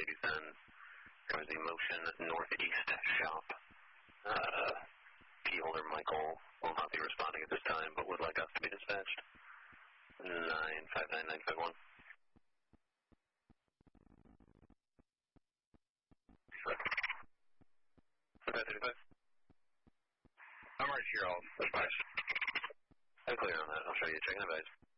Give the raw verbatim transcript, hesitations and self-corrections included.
Mercedes Benz. There was the Motion Northeast shop. Uh, key holder Michael will not be responding at this time, but would like us to be dispatched. nine five nine nine five one. five thirty-five. I'm right here, I'll advise. I'm clear on that. I'll show you a check and advise.